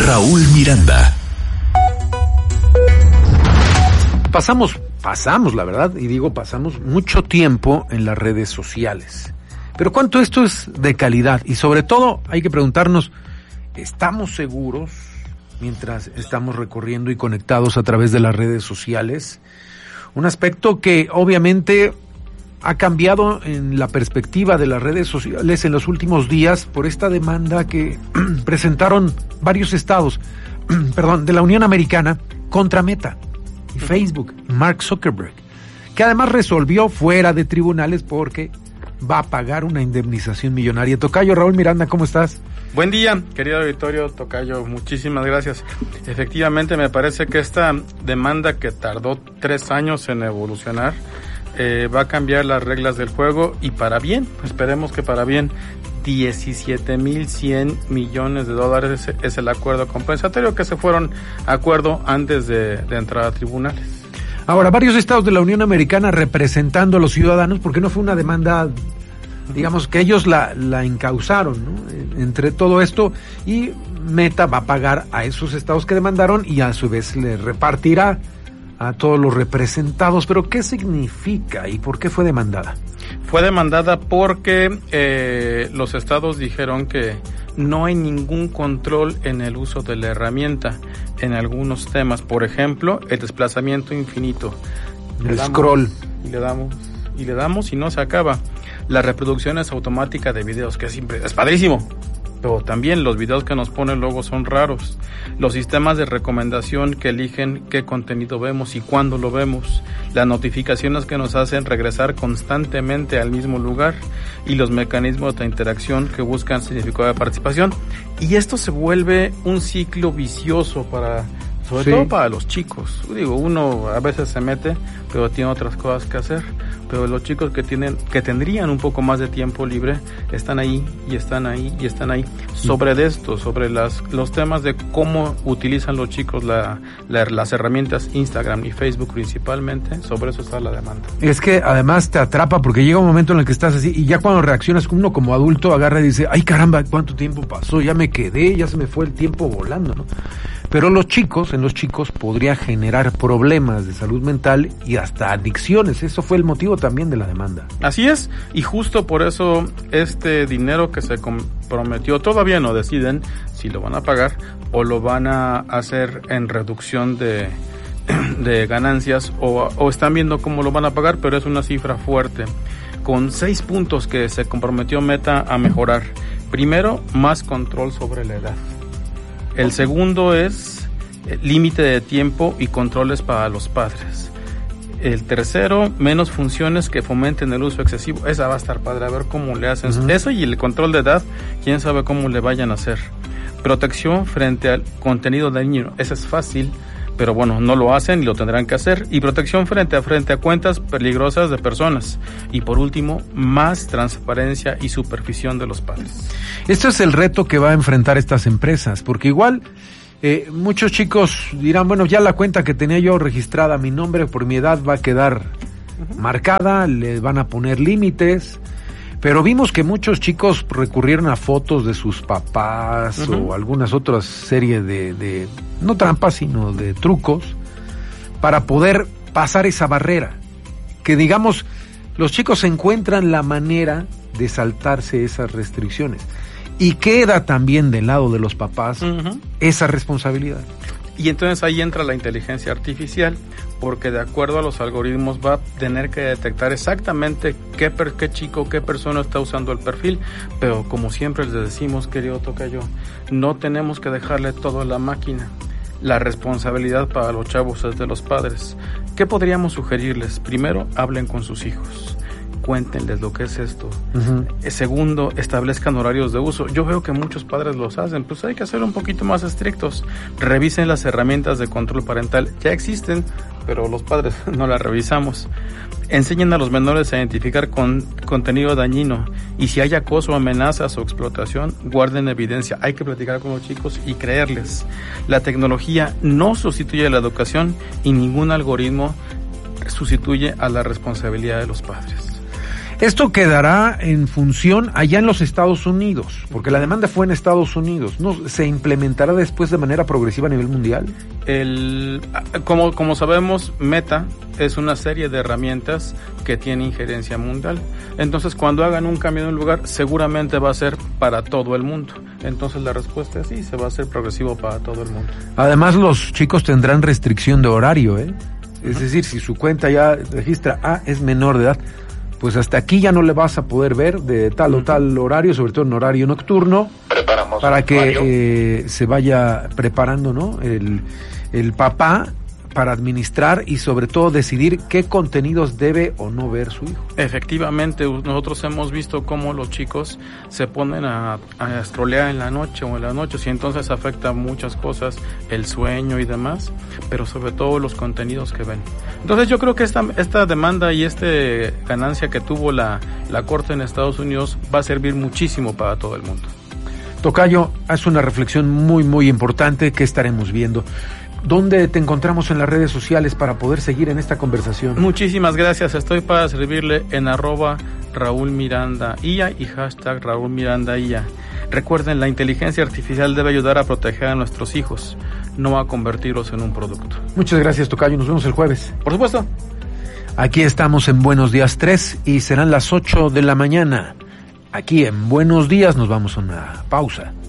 Raúl Miranda. Pasamos, la verdad, y digo pasamos mucho tiempo en las redes sociales. Pero ¿cuánto esto es de calidad? Y sobre todo hay que preguntarnos, ¿estamos seguros mientras estamos recorriendo y conectados a través de las redes sociales? Un aspecto que obviamente ha cambiado en la perspectiva de las redes sociales en los últimos días por esta demanda que presentaron varios estados, de la Unión Americana contra Meta y Facebook, Mark Zuckerberg, que además resolvió fuera de tribunales porque va a pagar una indemnización millonaria. Tocayo, Raúl Miranda, ¿cómo estás? Buen día, querido auditorio. Tocayo, muchísimas gracias. Efectivamente, me parece que esta demanda que tardó 3 años en evolucionar va a cambiar las reglas del juego y para bien, esperemos que para bien. 17,100 millones de dólares es el acuerdo compensatorio que se fueron a acuerdo antes de entrar a tribunales. Ahora, varios estados de la Unión Americana representando a los ciudadanos, porque no fue una demanda, digamos que ellos la encauzaron, ¿no? Entre todo esto, y Meta va a pagar a esos estados que demandaron y a su vez le repartirá a todos los representados. Pero ¿qué significa y por qué fue demandada? Fue demandada porque los estados dijeron que no hay ningún control en el uso de la herramienta en algunos temas. Por ejemplo, el desplazamiento infinito. El scroll. Y le damos y no se acaba. Las reproducciones automáticas de videos, que es padrísimo. Pero también los videos que nos ponen luego son raros. Los sistemas de recomendación que eligen qué contenido vemos y cuándo lo vemos. Las notificaciones que nos hacen regresar constantemente al mismo lugar. Y los mecanismos de interacción que buscan significado de participación. Y esto se vuelve un ciclo vicioso sobre todo para los chicos. Digo, uno a veces se mete, pero tiene otras cosas que hacer. Pero los chicos que tendrían un poco más de tiempo libre están ahí y están ahí y están ahí. Sobre los temas de cómo utilizan los chicos las herramientas Instagram y Facebook principalmente, sobre eso está la demanda. Es que además te atrapa porque llega un momento en el que estás así y ya cuando reaccionas uno como adulto agarra y dice, ay caramba, ¿cuánto tiempo pasó? Ya me quedé, ya se me fue el tiempo volando, ¿no? Pero en los chicos podría generar problemas de salud mental y hasta adicciones. Eso fue el motivo también de la demanda. Así es, y justo por eso este dinero que se comprometió, todavía no deciden si lo van a pagar o lo van a hacer en reducción de ganancias o están viendo cómo lo van a pagar, pero es una cifra fuerte, con 6 puntos que se comprometió Meta a mejorar. Primero, más control sobre la edad. El segundo es límite de tiempo y controles para los padres. El tercero, menos funciones que fomenten el uso excesivo. Esa va a estar padre, a ver cómo le hacen. Uh-huh. Eso y el control de edad, quién sabe cómo le vayan a hacer. Protección frente al contenido dañino. Esa es fácil, pero bueno, no lo hacen y lo tendrán que hacer. Y protección frente a cuentas peligrosas de personas. Y por último, más transparencia y supervisión de los padres. Este es el reto que va a enfrentar estas empresas, porque igual muchos chicos dirán, bueno, ya la cuenta que tenía yo registrada, mi nombre por mi edad va a quedar marcada, le van a poner límites. Pero vimos que muchos chicos recurrieron a fotos de sus papás o algunas otras series de no trampas, sino de trucos para poder pasar esa barrera. Que digamos, los chicos encuentran la manera de saltarse esas restricciones. Y queda también del lado de los papás esa responsabilidad. Y entonces ahí entra la inteligencia artificial, porque de acuerdo a los algoritmos va a tener que detectar exactamente qué chico, qué persona está usando el perfil, pero como siempre les decimos, querido Tocayo, no tenemos que dejarle todo a la máquina. La responsabilidad para los chavos es de los padres. ¿Qué podríamos sugerirles? Primero, hablen con sus hijos. Cuéntenles lo que es esto. Segundo, establezcan horarios de uso. Yo veo que muchos padres los hacen, pues hay que ser un poquito más estrictos. Revisen las herramientas de control parental. Ya existen, pero los padres no las revisamos. Enseñen a los menores a identificar contenido dañino y si hay acoso, amenazas o explotación, guarden evidencia. Hay que platicar con los chicos y creerles. La tecnología no sustituye la educación y ningún algoritmo sustituye a la responsabilidad de los padres. Esto quedará en función allá en los Estados Unidos, porque la demanda fue en Estados Unidos. ¿No se implementará después de manera progresiva a nivel mundial? Como sabemos, Meta es una serie de herramientas que tiene injerencia mundial. Entonces, cuando hagan un cambio de un lugar, seguramente va a ser para todo el mundo. Entonces, la respuesta es sí, se va a hacer progresivo para todo el mundo. Además, los chicos tendrán restricción de horario, ¿eh? Es decir, si su cuenta ya registra es menor de edad, pues hasta aquí ya no le vas a poder ver de tal o tal horario, sobre todo en horario nocturno, para que se vaya preparando, ¿no? El papá para administrar y sobre todo decidir qué contenidos debe o no ver su hijo. Efectivamente, nosotros hemos visto cómo los chicos se ponen a scrollear en la noche o en las noches y entonces afecta muchas cosas, el sueño y demás, pero sobre todo los contenidos que ven. Entonces yo creo que esta demanda y ganancia que tuvo la Corte en Estados Unidos va a servir muchísimo para todo el mundo. Tocayo, haz una reflexión muy, muy importante que estaremos viendo. ¿Dónde te encontramos en las redes sociales para poder seguir en esta conversación? Muchísimas gracias. Estoy para servirle en @RaúlMirandaIA y #RaúlMirandaIA. Recuerden, la inteligencia artificial debe ayudar a proteger a nuestros hijos, no a convertirlos en un producto. Muchas gracias, Tocayo. Nos vemos el jueves. Por supuesto. Aquí estamos en Buenos Días 3 y serán las 8 de la mañana. Aquí en Buenos Días nos vamos a una pausa.